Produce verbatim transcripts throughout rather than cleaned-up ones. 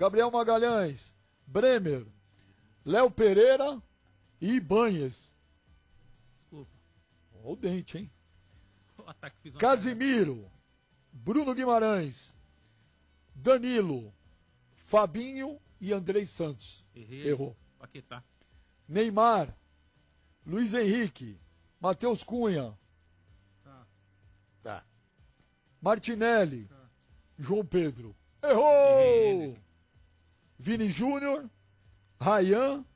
Gabriel Magalhães, Bremer, Léo Pereira e Ibanhes. Desculpa. Olha o dente, hein? O ataque fiz uma Casimiro, Bruno Guimarães, Danilo, Fabinho e Andrei Santos. Errei. Errou. Paquetá. Neymar, Luiz Henrique, Matheus Cunha, Tá. Tá. Martinelli, Tá. João Pedro. Errou! Errei. Vini Júnior, Rayan,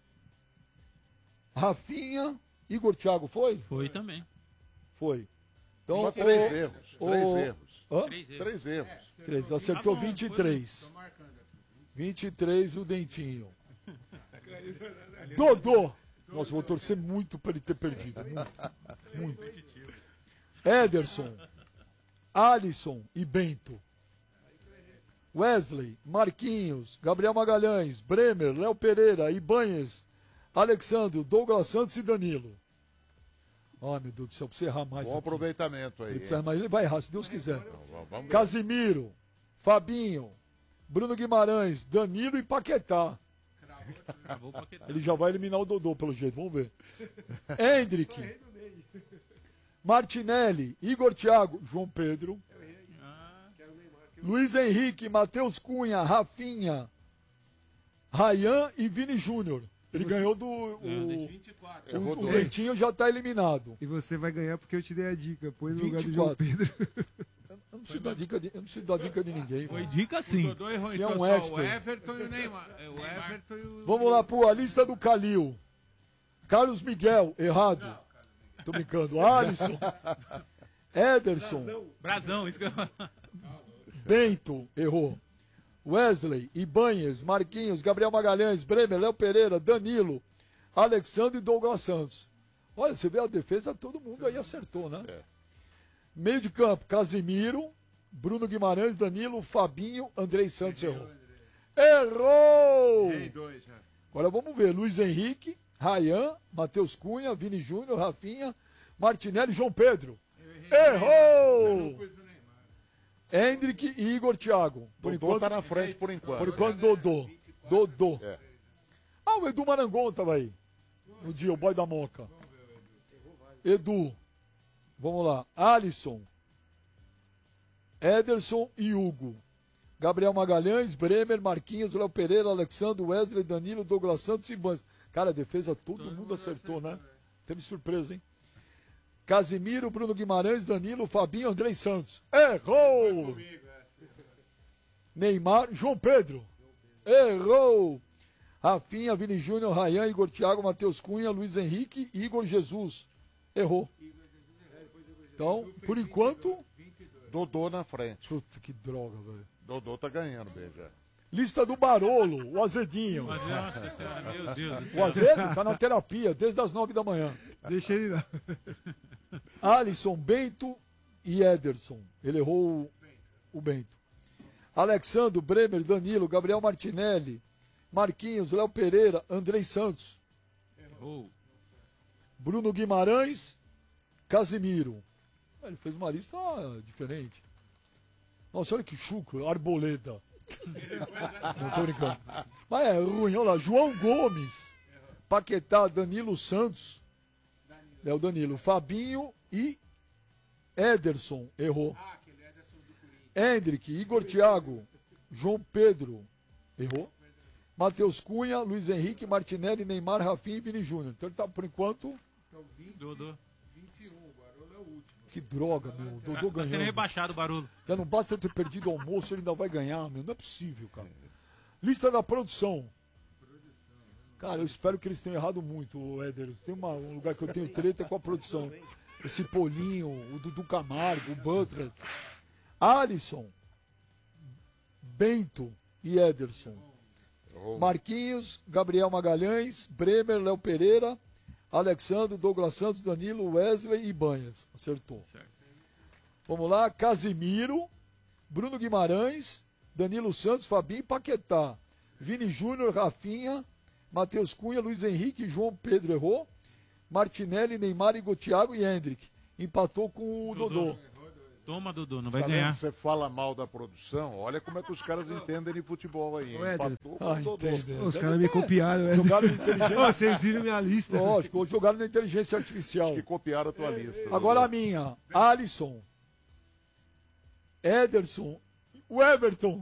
Rafinha, Igor Thiago foi? Foi também. Foi. Então, Só três o- erros. o- Três erros. Hã? Três erros. Três erros. Três. Acertou Tá bom, vinte e foi três. vinte e três o Dentinho. Dodô. Nossa, vou torcer muito para ele ter perdido. Muito. muito. Ederson, Alisson e Bento. Wesley, Marquinhos, Gabriel Magalhães, Bremer, Léo Pereira, Ibanhes, Alexandre, Douglas Santos e Danilo. Ai, meu Deus do céu, pra você errar mais. Bom aqui. aproveitamento aí. Ele precisa errar mais, ele vai errar, se Deus quiser. Então, vamos ver. Casimiro, Fabinho, Bruno Guimarães, Danilo e Paquetá. Acabou o Paquetá. Ele já vai eliminar o Dodô, pelo jeito, vamos ver. Hendrick, Martinelli, Igor Thiago, João Pedro, Ah, Luiz Henrique, Matheus Cunha, Rafinha, Rayan e Vini Júnior. Ele ganhou do. O, Errou o, o dois. Dentinho já está eliminado. E você vai ganhar porque eu te dei a dica. Põe no lugar do vinte e João quatro. Pedro. Eu não preciso dar dica de, eu não preciso dar dica de ninguém. foi mano. dica sim. O Dodô errou Que é então um só o expert. Everton e o Neymar. É, O Everton e o... Vamos lá para a lista do Calil. Carlos Miguel, errado. Tô brincando. Alisson, Ederson, Brasão, isso que eu... Bento, errou. Wesley, Ibanhes, Marquinhos, Gabriel Magalhães, Bremer, Léo Pereira, Danilo, Alexandre e Douglas Santos. Olha, você vê a defesa, todo mundo aí acertou, né? É. Meio de campo, Casimiro, Bruno Guimarães, Danilo, Fabinho, Andrei Santos errou. Errou! Errei dois já. Agora vamos ver, Luiz Henrique, Rayan, Matheus Cunha, Vini Júnior, Rafinha, Martinelli e João Pedro. Errou! Pus o Neymar. Hendrick e Igor Thiago. Por Dodô enquanto, tá na frente por enquanto. por enquanto Dodô. Dodô. É. Ah, o Edu Marangon tava aí. No dia, o boy da Moca. Edu. Vamos lá. Alisson. Ederson e Hugo. Gabriel Magalhães, Bremer, Marquinhos, Léo Pereira, Alexandre, Wesley, Danilo, Douglas Santos e Bans. Cara, a defesa todo mundo acertou, né? Teve surpresa, hein? Casimiro, Bruno Guimarães, Danilo, Fabinho, Andrei Santos. Errou! Neymar, João Pedro. Errou! Rafinha, Vini Júnior, Rayan, Igor Thiago, Matheus Cunha, Luiz Henrique, Igor Jesus. Errou. Então, por enquanto... Dodô na frente. Puta, que droga, velho. Dodô tá ganhando, beija. Lista do Barolo, o Azedinho. Mas, nossa senhora, meu Deus do O céu. Azedo tá na terapia desde as nove da manhã. Deixa ele lá. Alisson, Bento e Ederson. Ele errou o, o Bento. Alexandre, Bremer, Danilo, Gabriel Martinelli, Marquinhos, Léo Pereira, Andrei Santos, Errou. Bruno Guimarães, Casimiro. Ele fez uma lista ah, diferente. Nossa, olha que chucro, Arboleda. Não tô brincando. Mas é ruim, olha lá. João Gomes, Paquetá, Danilo Santos. É o Danilo. Fabinho e Ederson. Errou. Ah, aquele Ederson do Corinthians. Hendrick, Igor Thiago, João Pedro. Errou. Matheus Cunha, Luiz Henrique, Martinelli, Neymar, Rafinha e Vini Júnior. Então ele tá, por enquanto, Então, vinte, Dodô. vinte e um, o Barolo é o último. que droga, meu. O Dodô Tá sendo ganhando. rebaixado o barulho. Já não basta ter perdido o almoço, ele ainda vai ganhar, meu. Não é possível, cara. Lista da produção. Cara, eu espero que eles tenham errado muito, o Éder. Tem uma- um lugar que eu tenho treta com a produção. Esse Polinho, o Dudu Camargo, o Butler. Alisson, Bento e Ederson. Errou. Marquinhos, Gabriel Magalhães, Bremer, Léo Pereira, Alexandre, Douglas Santos, Danilo, Wesley e Banhas. Acertou. Certo. Vamos lá, Casimiro, Bruno Guimarães, Danilo Santos, Fabinho e Paquetá. Vini Júnior, Rafinha, Matheus Cunha, Luiz Henrique e João Pedro errou. Martinelli, Neymar, Igor Thiago e Hendrick. Empatou com o Dodô. Toma, Dudu, não vai Tá vendo? ganhar. Você fala mal da produção, olha como é que os caras entendem de futebol aí. Ô, Éder. Empatou com Ah, o Dodô. entende. Os caras me copiaram, né? Jogaram inteligência. Ô, vocês viram minha lista. Lógico, jogaram na inteligência artificial. Que copiaram a tua lista. Agora a minha. Alisson. Ederson. O Everton.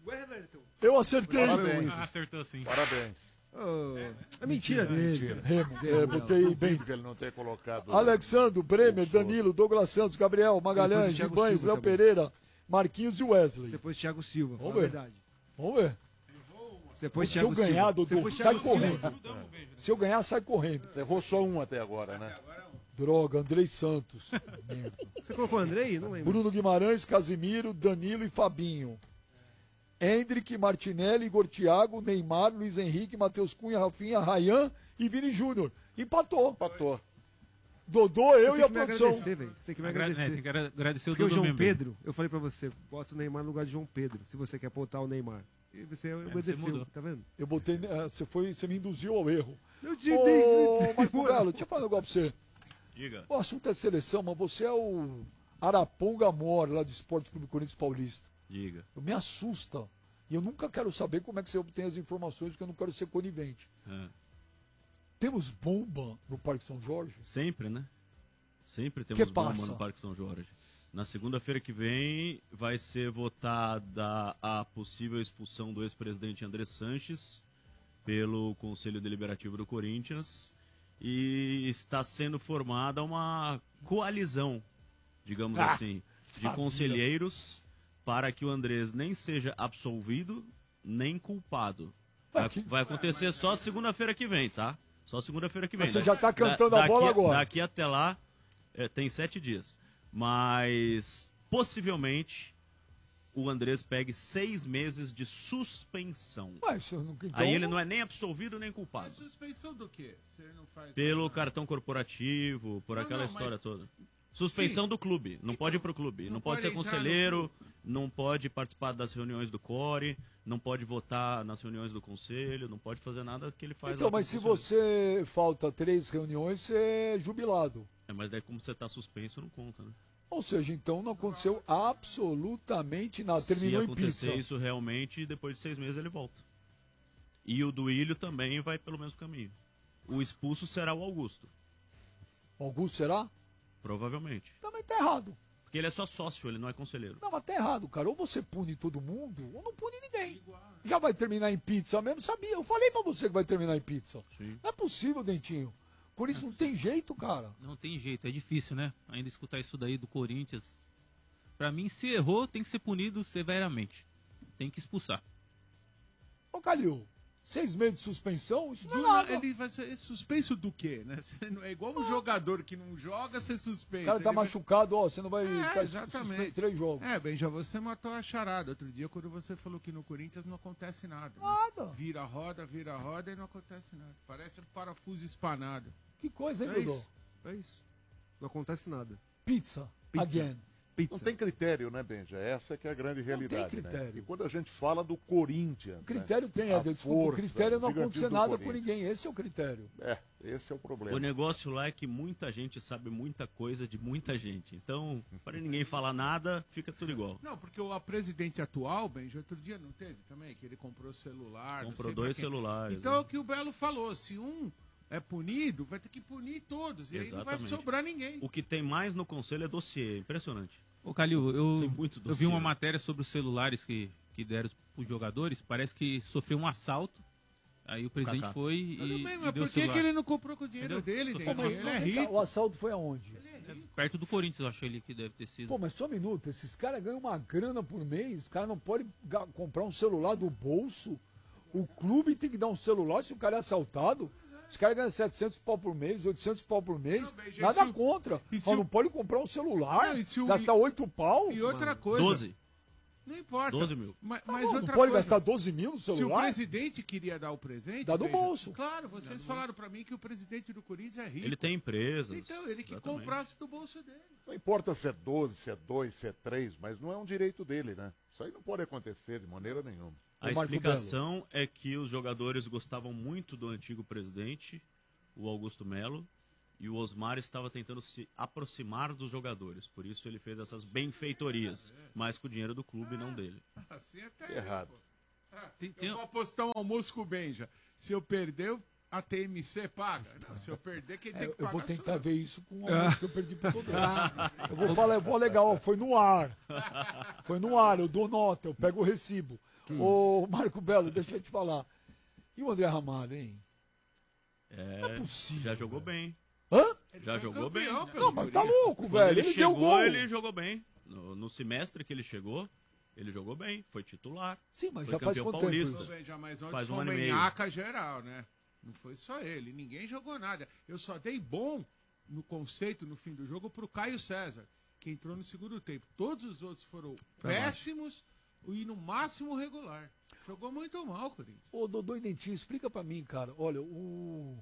Eu acertei. Parabéns. Ah, acertou sim. Parabéns. Ô, é mentira dele. Remo, é, botei bem. Que ele não tem colocado. Alexandre, Bremer, Danilo, Douglas Santos, Gabriel, Magalhães, Depois o Thiago Gibães, Silva Léo também. Pereira, Marquinhos e Wesley. Você pôs Thiago Silva, fala a Vamos ver. verdade. Vamos ver. Você pôs Se eu Thiago ganhar, Silva. Você Dudu, pôs sai Thiago Silva. correndo. Se eu ganhar, sai correndo. Você errou só um até agora, né? Droga, Andrei Santos. Merda. Você colocou o Andrei? Não lembro. Bruno Guimarães, Casimiro, Danilo e Fabinho. Hendrick, Martinelli, Igor Thiago, Neymar, Luiz Henrique, Matheus Cunha, Rafinha, Rayan e Vini Júnior. Empatou. Empatou. Dodô, eu Você e a tem que me produção. agradecer, velho. Você tem que me Agra- agradecer. é, tem que agra- agradecer o Porque o Dudu João mesmo. Pedro, eu falei pra você, bota o Neymar no lugar de João Pedro, se você quer apontar o Neymar. E você obedeceu, mudou. tá vendo? Eu botei. eh, Você, foi, você me induziu ao erro. Eu te Ô, dei Marco Galo, deixa eu falar um negócio pra você. Diga. O assunto é seleção, mas você é o Araponga Mor, lá do Esporte Clube Corinthians Paulista. Diga. Eu me assusta. E eu nunca quero saber como é que você obtém as informações, porque eu não quero ser conivente. É. Temos bomba no Parque São Jorge? Sempre, né? Sempre temos Que bomba passa? no Parque São Jorge. Na segunda-feira que vem vai ser votada a possível expulsão do ex-presidente André Sanches pelo Conselho Deliberativo do Corinthians e está sendo formada uma coalizão, digamos Ah, assim, de sabia. conselheiros para que o Andrés nem seja absolvido nem culpado. Vai, Ué, que- vai acontecer só segunda-feira que vem, tá? Só segunda-feira que vem. Mas você Da- já tá cantando a daqui bola agora. Daqui até lá é, tem sete dias. Mas possivelmente o Andrés pegue seis meses de suspensão. Ué, isso não- então, Aí ele não é nem absolvido nem culpado. Mas suspensão do quê? Se ele não faz Pelo nada. cartão corporativo, por Não, aquela não, história mas- toda. Suspensão Sim. do clube. Não Então, pode ir pro clube. Não, não pode pode ser entrar no conselheiro, não pode participar das reuniões do Core, não pode votar nas reuniões do conselho, não pode fazer nada que ele faz. Então, lá mas com se o conselho. você falta três reuniões, você é jubilado. É, mas daí como você tá suspenso, não conta, né? Ou seja, então não aconteceu absolutamente nada. Terminou Se em acontecer pizza. isso realmente, depois de seis meses ele volta. E o Duílio também vai pelo mesmo caminho. O expulso será o Augusto, Augusto, será? provavelmente. Também tá errado. Porque ele é só sócio, ele não é conselheiro. Não, mas tá errado, cara. Ou você pune todo mundo, ou não pune ninguém. Já vai terminar em pizza mesmo, sabia? Eu falei pra você que vai terminar em pizza. Sim. Não é possível, Dentinho. Por isso não tem jeito, cara. Não tem jeito, é difícil, né? Ainda escutar isso daí do Corinthians. Pra mim, se errou, tem que ser punido severamente. Tem que expulsar. Ô, Calil, seis meses de suspensão, isso não é Do- nada. Ele vai ser suspenso do quê? Né? Você não- É igual um jogador que não joga, você suspenso. O cara tá Ele vai- machucado, ó, você não vai É, tá exatamente. suspenso três jogos. É, bem, já você matou a charada. Outro dia, quando você falou que no Corinthians não acontece nada. né? Nada. Vira a roda, vira a roda e não acontece nada. Parece um parafuso espanado. Que coisa, hein, É Dodô? isso. É isso. Não acontece nada. Pizza, Pizza. again. Pizza. Não tem critério, né, Benja? Essa que é a grande realidade. critério. Né? E quando a gente fala do Corinthians. O critério né? tem, A Eder. Desculpa, o força, critério é não gigantismo acontecer do nada com Corinthians. ninguém. Esse é o critério. É, esse é o problema. O negócio lá é que muita gente sabe muita coisa de muita gente. Então, para ninguém falar nada, fica tudo igual. Não, porque o a presidente atual, bem, já outro dia não teve também, que ele comprou celular. não Comprou sei pra dois quem. celulares. Então é né? o que o Belo falou, se um é punido, vai ter que punir todos. E aí não vai Exatamente. sobrar ninguém. O que tem mais no conselho é dossiê, é impressionante. Ô, Calil, eu, Tem muito eu vi dossiê. uma matéria sobre os celulares que, que deram pros jogadores. Parece que sofreu um assalto. Aí o presidente Kaká. foi e, Tudo bem, e mas deu por o que, celular. que ele não comprou com o dinheiro Entendeu? dele, Pô, Dentinho? mas Ele é Vem cá, rico. o assalto foi aonde? Perto do Corinthians, eu achei ali que deve ter sido. Pô, mas só um minuto, esses caras ganham uma grana por mês, os caras não podem ga- comprar um celular do bolso. O clube tem que dar um celular se o cara é assaltado. Os caras ganham setecentos pau por mês, oitocentos pau por mês. Não, bem, gente, Nada se o- contra. e se Mas o- não pode comprar um celular, Não, e se o- gastar oito pau. E outra coisa. doze. Não importa. doze mil. Mas, Tá mas bom, não outra pode coisa. gastar doze mil no Se o celular? presidente queria dar o presente. Dá do veja, bolso. Claro, vocês falaram pra mim que o presidente do Corinthians é rico. Ele tem empresas. Então, ele que exatamente. comprasse do bolso dele. Não importa se é doze, se é dois, se é três, mas não é um direito dele, né? Isso aí não pode acontecer de maneira nenhuma. A O Marco explicação é que os jogadores gostavam muito do antigo presidente, o Augusto Melo, e o Osmar estava tentando se aproximar dos jogadores. Por isso ele fez essas benfeitorias, mas com o dinheiro do clube, não dele. Assim até Errado. eu, pô. Ah, Tem- eu tem- vou apostar um almoço com o Benja. Se eu perder, a T M C paga. Não, se eu perder, quem tem É, que eu pagar vou sou tentar eu. ver isso com a música que eu perdi pro Dodô. Eu vou falar, eu vou legal, ó, foi no ar. Foi no ar, eu dou nota, eu pego o recibo. Ô, Marco Belo, deixa eu te falar. E o André Ramalho, hein? É, Não é possível. já jogou bem. Hã? Ele Já foi jogou bem. campeão pelo Não, mas tá Corinthians. louco, Quando velho. ele, Ele, chegou, deu gol. ele jogou bem. No, no semestre que ele chegou, ele jogou bem. Foi titular. Sim, mas Foi já faz campeão quanto paulista. tempo Ô, isso? Benja, mas ontem Faz um foi ano uma e meio. enhaca geral, né? Não foi só ele. Ninguém jogou nada. Eu só dei bom no conceito, no fim do jogo, pro Caio César, que entrou no segundo tempo. Todos os outros foram péssimos e no máximo regular. Jogou muito mal, Corinthians. Ô, Dodô e Dentinho, explica pra mim, cara. Olha, o.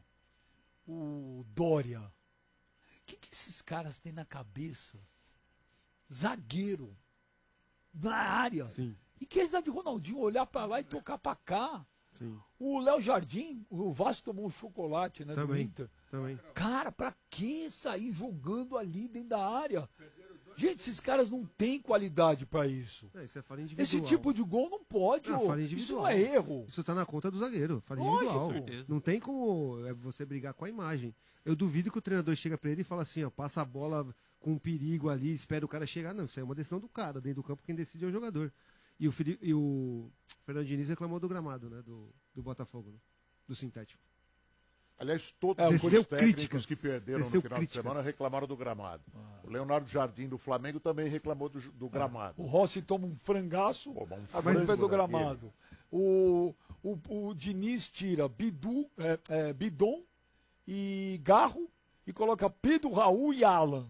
O Dória. O que, que esses caras têm na cabeça? Zagueiro. Na área. Sim, E que eles dá de Ronaldinho olhar pra lá e tocar pra cá? sim. O Léo Jardim, o Vasco tomou um chocolate, né? Do Também. Inter. Também. Cara, pra que sair jogando ali dentro da área? Gente, esses caras não têm qualidade pra isso. É, isso é falha individual. Esse tipo de gol não pode, Não, ô. falha Isso individual. não é erro. Isso tá na conta do zagueiro. Falha Lógico. individual. Com certeza. Não tem como é, você brigar com a imagem. Eu duvido que o treinador chega pra ele e fala assim, ó, passa a bola com um perigo ali, espera o cara chegar. Não, isso é uma decisão do cara. Dentro do campo, quem decide é o jogador. E o, Fili- e o Fernando Diniz reclamou do gramado, né? Do, do Botafogo, né? Do sintético. Aliás, todos É, os desceu técnicos críticas. que perderam Desceu no final críticas. de semana reclamaram do gramado. O Leonardo Jardim do Flamengo também reclamou do, do gramado. O Rossi toma um frangaço, Pô, mas um a frango culpa é do daquele. gramado. O, o, o Diniz tira Bidu, é, é, Bidon e Garro e coloca Pedro, Raul e Alan.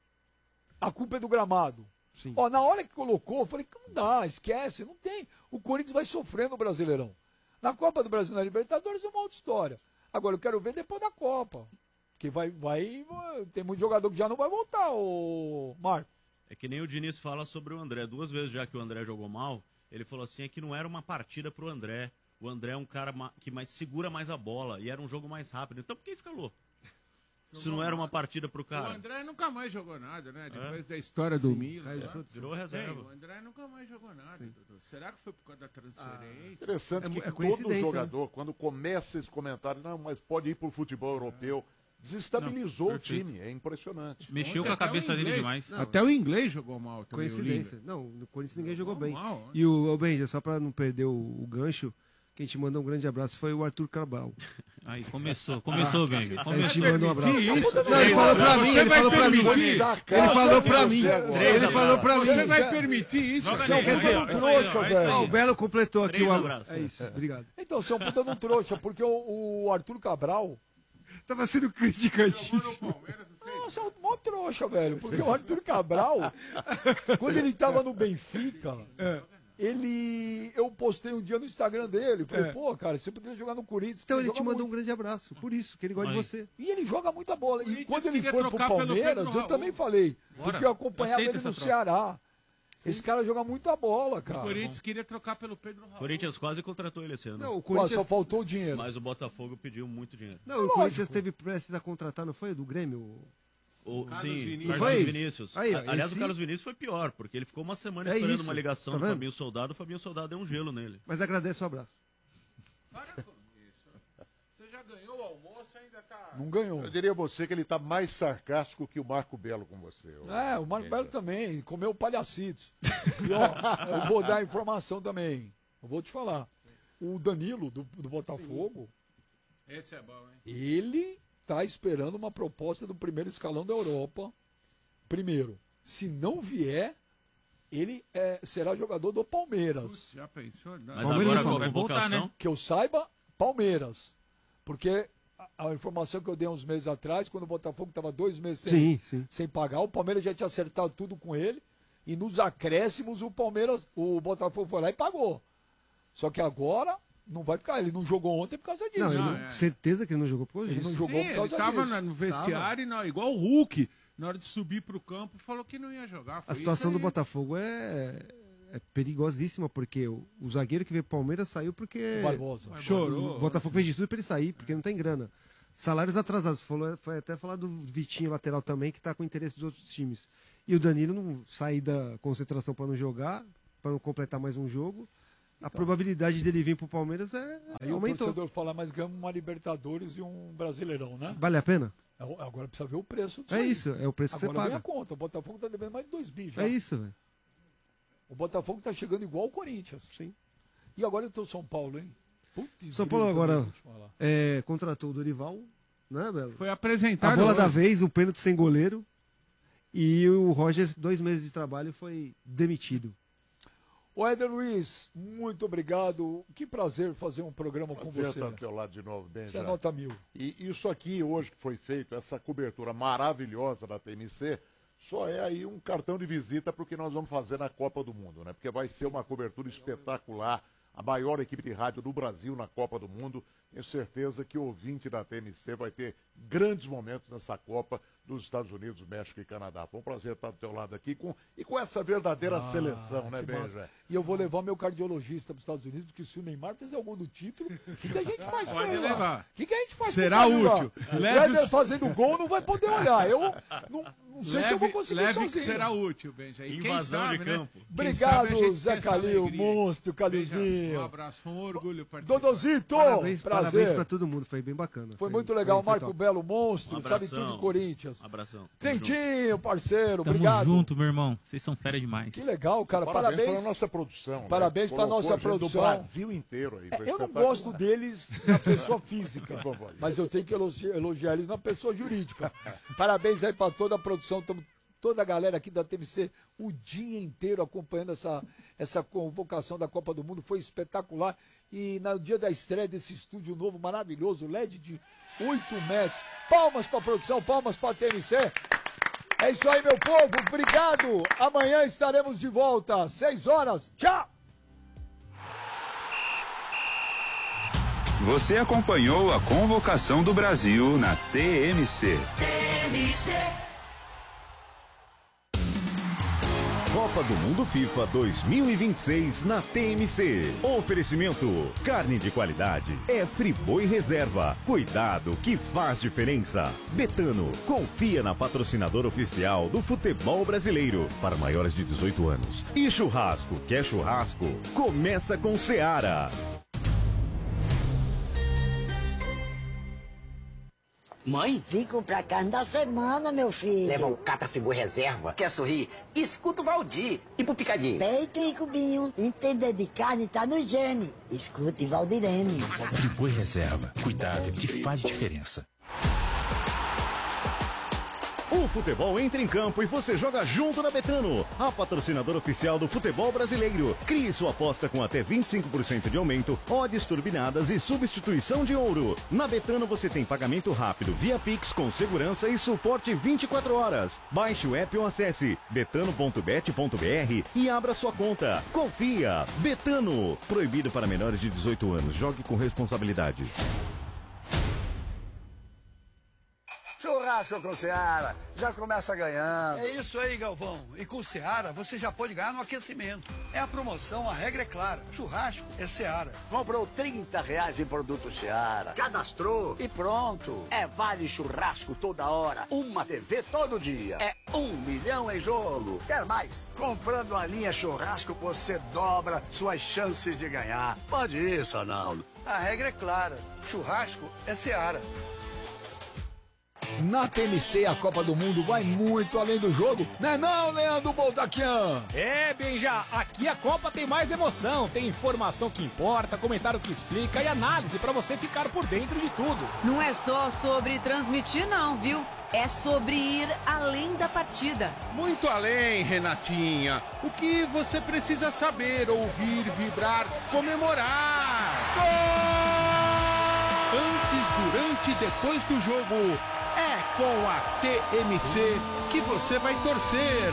A culpa é do gramado. Sim. Ó, na hora que colocou, eu falei que não dá, esquece, não tem. O Corinthians vai sofrer no Brasileirão. Na Copa do Brasil, na Libertadores, é uma outra história. Agora, eu quero ver depois da Copa. Que vai, vai, tem muito jogador que já não vai voltar, ô Marco. É que nem o Diniz fala sobre o André. Duas vezes já que o André jogou mal, ele falou assim, é que não era uma partida pro André. O André é um cara ma- que mais segura mais a bola e era um jogo mais rápido. Então por que escalou? Se não era uma partida pro O cara. André nunca mais jogou nada, né? Depois da história do Milo. caiu de né? produção. Virou Sim, reserva. o André nunca mais jogou nada, Dudu. Será que foi por causa da transferência? Interessante É que é todo coincidência, jogador, quando começa esse comentário, não, mas pode ir pro futebol europeu, desestabilizou Não, o perfeito. time. É impressionante. Mexeu Ontem com a até o cabeça dele inglês- demais. Não. Até o inglês jogou mal também. o Coincidência. Não, no Corinthians ninguém jogou bem. mal, né? E o, o Benja, só pra não perder o, o gancho, quem te mandou um grande abraço foi o Arthur Cabral. Aí começou, começou bem. Ele te Começou. mandou um abraço. isso? Não, ele falou pra mim, Você ele vai falou pra mim. permitir? Ele falou pra mim. Três Ele falou pra mim. Você vai permitir isso? Joga Você é um nele, puta aí, de um ó, isso aí, ó, trouxa, é isso velho. aí. Ah, o Belo completou aqui Três o abraços. É isso, obrigado. Então, você é um puta de um trouxa, porque o, o Arthur Cabral. Tava sendo criticadíssimo. Nossa, é um mó trouxa, velho. Porque o Arthur Cabral, quando ele tava no Benfica, ele. Eu postei um dia no Instagram dele. Falei, É. pô, cara, você poderia jogar no Corinthians. Então você ele te joga mandou um muito. grande abraço. Por isso, que ele gosta de Aí. você. E ele joga muita bola. E Corinthians quando ele queria foi pro trocar pelo Palmeiras, Pedro eu Raul. também falei. Bora. Porque eu acompanhava Aceita ele no essa troca. Ceará. Esse cara joga muita bola, O cara. Corinthians queria trocar pelo Pedro Raul. Corinthians quase contratou ele esse ano. Não, o Pô, Corinthians, só faltou o dinheiro. Mas o Botafogo pediu muito dinheiro. não, o Corinthians teve prestes a contratar, não foi? Do Grêmio? O, Carlos sim, Vinícius. o Foi? Carlos Vinícius. Aí, ó, A- Aliás, esse- o Carlos Vinícius foi pior, porque ele ficou uma semana É esperando isso, uma ligação tá do vendo? Fabinho Soldado. O Fabinho Soldado deu um gelo nele. Mas agradece o abraço. Para com isso. Você já ganhou o almoço e ainda tá... Não ganhou. Eu diria a você que ele está mais sarcástico que o Marco Belo com você. ô. É, o Marco Belo também, comeu palhacitos. E ó, eu vou dar a informação também. Eu vou te falar. O Danilo, do, do Botafogo, Esse é bom, hein? ele tá esperando uma proposta do primeiro escalão da Europa. Primeiro, se não vier, ele é, será jogador do Palmeiras. Putz, já pensou? Não. Mas Palmeiras agora com a vai voltar, convocação... né? Que eu saiba, Palmeiras. Porque a, a informação que eu dei uns meses atrás, quando o Botafogo estava dois meses sem, Sim, sim. sem pagar, o Palmeiras já tinha acertado tudo com ele. E nos acréscimos, o Palmeiras, o Botafogo foi lá e pagou. Só que agora não vai ficar. Ele não jogou ontem por causa disso. Não, ele Não, não- é. certeza que ele não jogou por causa Ele disso. não jogou Sim, por causa ele tava disso. na- no vestiário, e na- igual o Hulk, na hora de subir pro campo, falou que não ia jogar. Foi A situação isso do aí. Botafogo é, é perigosíssima, porque o, o zagueiro que veio pro Palmeiras saiu porque O Barbosa. Chorou. o Botafogo fez de tudo pra ele sair, porque não tem grana. salários atrasados. Falou, foi até falar do Vitinho, lateral também, que está com interesse dos outros times. E o Danilo não sair da concentração para não jogar, para não completar mais um jogo. A então, probabilidade dele vir para o Palmeiras é aí aumentou. O torcedor fala, mas ganhamos uma Libertadores e um Brasileirão, né? Vale a pena? Agora precisa ver o preço disso É aí. isso, é o preço que agora você paga. Agora vem a conta, o Botafogo está devendo mais de dois bi já. É isso, velho. O Botafogo está chegando igual o Corinthians. Sim. E agora eu tô São Paulo, hein? Putz, São Paulo agora é, contratou o Dorival, né, Belo? Foi apresentado. A bola hoje. da vez, o pênalti sem goleiro. E o Roger, dois meses de trabalho, foi demitido. O Éder Luiz, muito obrigado. Que prazer fazer um programa prazer com você. Estar aqui ao lado de novo, bem. Você é nota mil. E isso aqui hoje que foi feito, essa cobertura maravilhosa da T M C, só é aí um cartão de visita para o que nós vamos fazer na Copa do Mundo, né? Porque vai ser uma cobertura espetacular, a maior equipe de rádio do Brasil na Copa do Mundo. Tenho certeza que o ouvinte da T M C vai ter grandes momentos nessa Copa dos Estados Unidos, México e Canadá. Foi um prazer estar do teu lado aqui com, e com essa verdadeira ah, seleção, né, Benja? E eu vou levar meu cardiologista para os Estados Unidos, porque se o Neymar fizer algum do título, o que, que a gente faz Pode com levar. O que, que a gente faz Será com útil. O Leve Éder os... fazendo gol não vai poder olhar. Eu não, não sei leve, se eu vou conseguir leve sozinho. Que será útil, Benja. E invasão sabe, de né? campo. Obrigado, Zé Calil, monstro, Calilzinho. Um abraço, foi um orgulho participar. Dodozito, parabéns, prazer. Parabéns pra todo mundo, foi bem bacana. Foi, foi muito legal, foi, Marco foi Belo, monstro, um sabe tudo de Corinthians. Um abração. Dentinho, parceiro, Tamo obrigado. junto, meu irmão. Vocês são fera demais. Que legal, cara. Parabéns, Parabéns para a nossa produção. Parabéns né? para a nossa gente produção. do Brasil inteiro aí. É, eu não gosto deles na pessoa física, mas eu tenho que elogiar, elogiar eles na pessoa jurídica. Parabéns aí para toda a produção, tamo, toda a galera aqui da T M C, o dia inteiro acompanhando essa, essa convocação da Copa do Mundo, foi espetacular. E no dia da estreia desse estúdio novo, maravilhoso, L E D de oito metros. Palmas para a produção, palmas para a T M C. É isso aí, meu povo. Obrigado. Amanhã estaremos de volta. Seis horas. Tchau. Você acompanhou a convocação do Brasil na T M C. T M C. Copa do Mundo FIFA dois mil e vinte e seis na T M C. Oferecimento: carne de qualidade é Friboi Reserva. Cuidado que faz diferença. Betano, confia na patrocinadora oficial do futebol brasileiro para maiores de dezoito anos. E churrasco, quer churrasco? Começa com Seara. Mãe? Fico pra carne da semana, meu filho. Leva o Catra Friboi Reserva. Quer sorrir? Escuta o Valdir. E pro picadinho? Peito e cubinho. Entender de carne tá no gene. Escute Valdirene. Friboi Reserva. Cuidado que faz diferença. O futebol entra em campo e você joga junto na Betano, a patrocinadora oficial do futebol brasileiro. Crie sua aposta com até vinte e cinco por cento de aumento, odds turbinadas e substituição de ouro. Na Betano você tem pagamento rápido via Pix com segurança e suporte vinte e quatro horas. Baixe o app ou acesse betano ponto bet ponto br e abra sua conta. Confia! Betano. Proibido para menores de dezoito anos. Jogue com responsabilidade. Churrasco com Seara, já começa ganhando. É isso aí, Galvão. E com Seara, você já pode ganhar no aquecimento. É a promoção, a regra é clara. Churrasco é Seara. Comprou trinta reais em produto Seara, cadastrou e pronto. É vale churrasco toda hora, uma T V todo dia. É um milhão em jogo. Quer mais? Comprando a linha churrasco, você dobra suas chances de ganhar. Pode ir, Sonaldo. A regra é clara. Churrasco é Seara. Na T M C, a Copa do Mundo vai muito além do jogo, né não, Leandro Boldaquian? É, Benja, aqui a Copa tem mais emoção, tem informação que importa, comentário que explica e análise pra você ficar por dentro de tudo. Não é só sobre transmitir não, viu? É sobre ir além da partida. Muito além, Renatinha. O que você precisa saber, ouvir, vibrar, comemorar. Gol! Antes, durante e depois do jogo. É com a T M C que você vai torcer.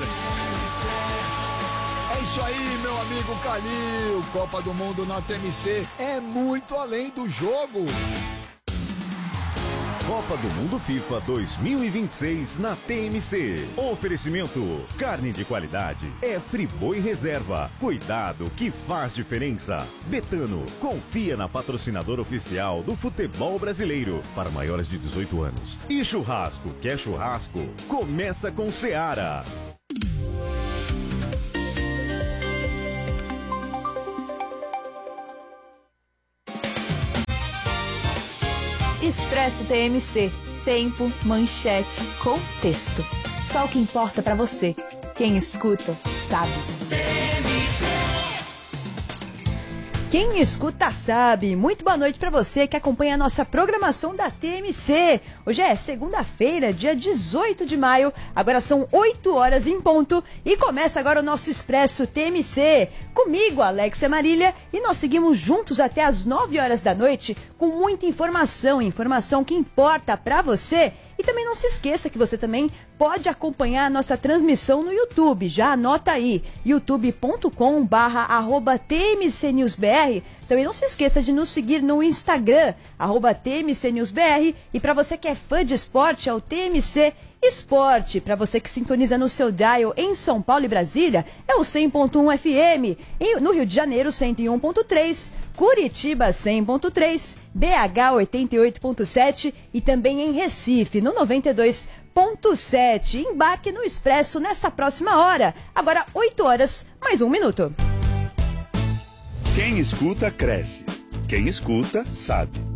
É isso aí, meu amigo Calil. Copa do Mundo na T M C é muito além do jogo. Copa do Mundo FIFA dois mil e vinte e seis na T M C. Oferecimento: carne de qualidade é Friboi Reserva. Cuidado que faz diferença. Betano, confia na patrocinadora oficial do futebol brasileiro para maiores de dezoito anos. E churrasco, quer churrasco? Começa com Seara. Expresso T M C. Tempo, manchete, contexto. Só o que importa pra você. Quem escuta, sabe. Quem escuta sabe. Muito boa noite para você que acompanha a nossa programação da T M C. Hoje é segunda-feira, dia dezoito de maio. Agora são oito horas em ponto e começa agora o nosso Expresso T M C. Comigo, Alexia Marília, e nós seguimos juntos até as nove horas da noite com muita informação, informação que importa para você. E também não se esqueça que você também pode acompanhar a nossa transmissão no YouTube. Já anota aí, youtube ponto com barra arroba T M C News B R. Também não se esqueça de nos seguir no Instagram, arroba T M C News B R. E para você que é fã de esporte, é o T M C Esporte. Para você que sintoniza no seu dial em São Paulo e Brasília, é o cem ponto um F M. E no Rio de Janeiro, cento e um ponto três. Curitiba, cem ponto três. B H, oitenta e oito ponto sete. E também em Recife, no noventa e dois ponto sete. Embarque no Expresso nessa próxima hora. Agora, oito horas, mais um minuto. Quem escuta, cresce. Quem escuta, sabe.